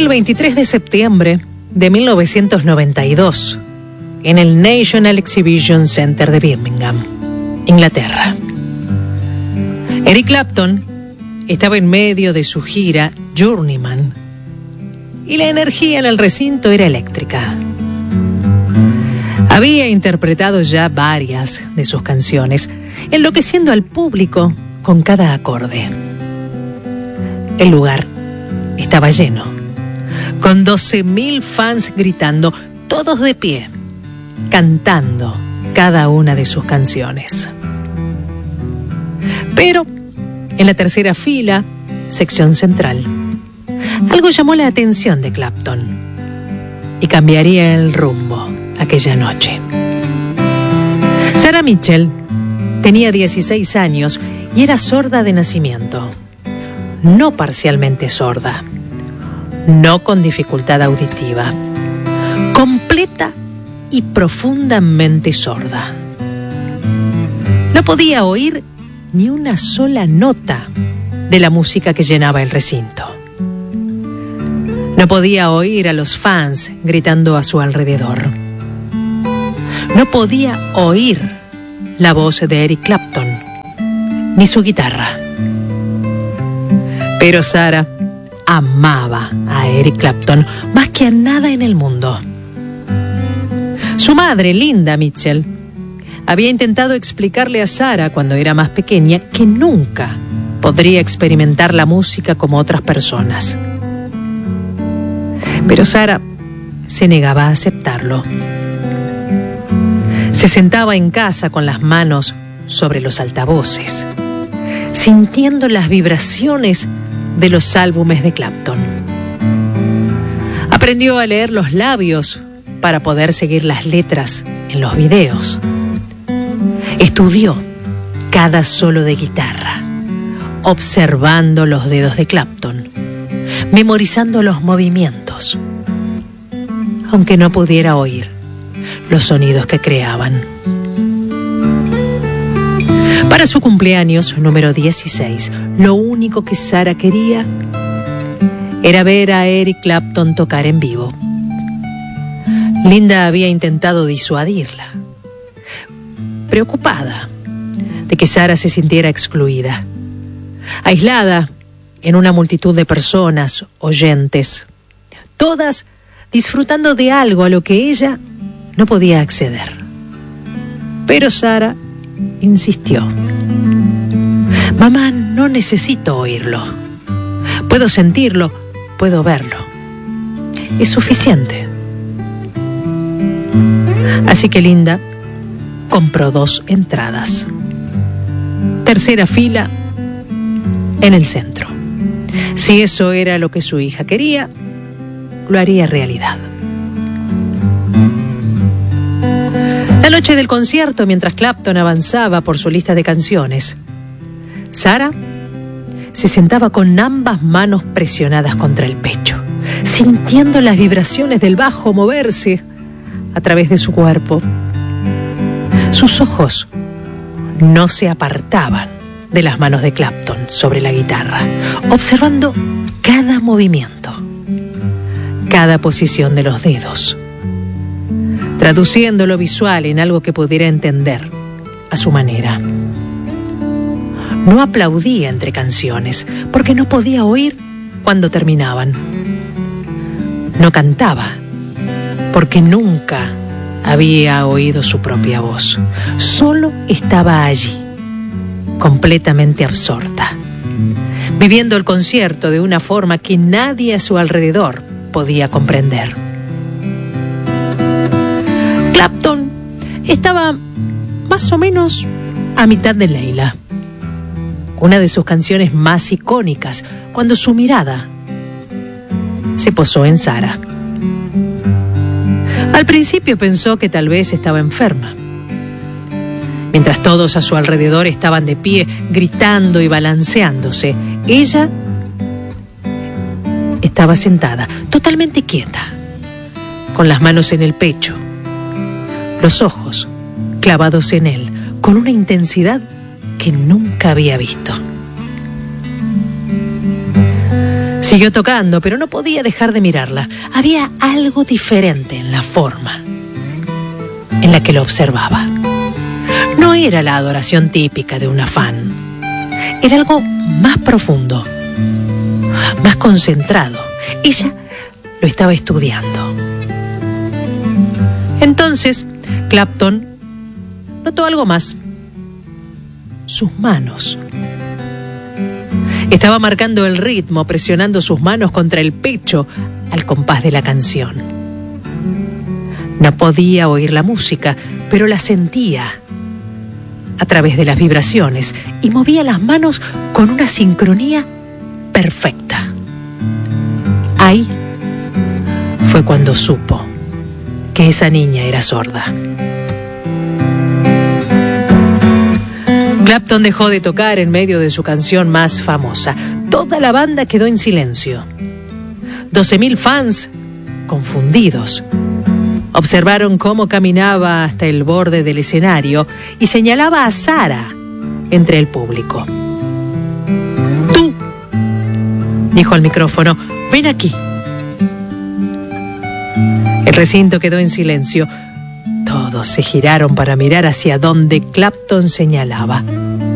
el 23 de septiembre de 1992, en el National Exhibition Center de Birmingham, Inglaterra. Eric Clapton estaba en medio de su gira Journeyman y la energía en el recinto era eléctrica. Había interpretado ya varias de sus canciones, enloqueciendo al público con cada acorde. El lugar estaba lleno, con 12.000 fans gritando, todos de pie, cantando cada una de sus canciones. Pero en la tercera fila, sección central, algo llamó la atención de Clapton y cambiaría el rumbo aquella noche. Sarah Mitchell tenía 16 años y era sorda de nacimiento. No parcialmente sorda, no con dificultad auditiva, completa y profundamente sorda. No podía oír ni una sola nota de la música que llenaba el recinto. No podía oír a los fans gritando a su alrededor. No podía oír la voz de Eric Clapton, ni su guitarra. Pero Sarah amaba a Eric Clapton más que a nada en el mundo. Su madre, Linda Mitchell, había intentado explicarle a Sarah cuando era más pequeña que nunca podría experimentar la música como otras personas. Pero Sarah se negaba a aceptarlo. Se sentaba en casa con las manos sobre los altavoces, sintiendo las vibraciones de los álbumes de Clapton. Aprendió a leer los labios para poder seguir las letras en los videos. Estudió cada solo de guitarra, observando los dedos de Clapton, memorizando los movimientos, aunque no pudiera oír los sonidos que creaban. Para su cumpleaños número 16, lo único que Sarah quería era ver a Eric Clapton tocar en vivo. Linda había intentado disuadirla, preocupada de que Sarah se sintiera excluida, aislada en una multitud de personas, oyentes, todas disfrutando de algo a lo que ella no podía acceder. Pero Sarah insistió. Mamá, no necesito oírlo. Puedo sentirlo, puedo verlo. Es suficiente. Así que Linda compró 2 entradas. Tercera fila en el centro. Si eso era lo que su hija quería, lo haría realidad. La noche del concierto, mientras Clapton avanzaba por su lista de canciones, Sarah se sentaba con ambas manos presionadas contra el pecho, sintiendo las vibraciones del bajo moverse a través de su cuerpo. Sus ojos no se apartaban de las manos de Clapton sobre la guitarra, observando cada movimiento, cada posición de los dedos, traduciendo lo visual en algo que pudiera entender a su manera. No aplaudía entre canciones porque no podía oír cuando terminaban. No cantaba porque nunca había oído su propia voz. Solo estaba allí, completamente absorta, viviendo el concierto de una forma que nadie a su alrededor podía comprender. Clapton estaba más o menos a mitad de Layla, una de sus canciones más icónicas, cuando su mirada se posó en Sarah. Al principio pensó que tal vez estaba enferma. Mientras todos a su alrededor estaban de pie, gritando y balanceándose, ella estaba sentada, totalmente quieta, con las manos en el pecho, los ojos clavados en él, con una intensidad que nunca había visto. Siguió tocando, pero no podía dejar de mirarla. Había algo diferente en la forma en la que lo observaba. No era la adoración típica de una fan. Era algo más profundo, más concentrado. Ella lo estaba estudiando. Entonces, Clapton notó algo más. Sus manos. Estaba marcando el ritmo, presionando sus manos contra el pecho al compás de la canción. No podía oír la música, pero la sentía a través de las vibraciones y movía las manos con una sincronía perfecta. Ahí fue cuando supo que esa niña era sorda. Clapton dejó de tocar en medio de su canción más famosa. Toda la banda quedó en silencio. 12.000 fans, confundidos, observaron cómo caminaba hasta el borde del escenario y señalaba a Sarah entre el público. «Tú», dijo al micrófono, «ven aquí». El recinto quedó en silencio. Todos se giraron para mirar hacia donde Clapton señalaba.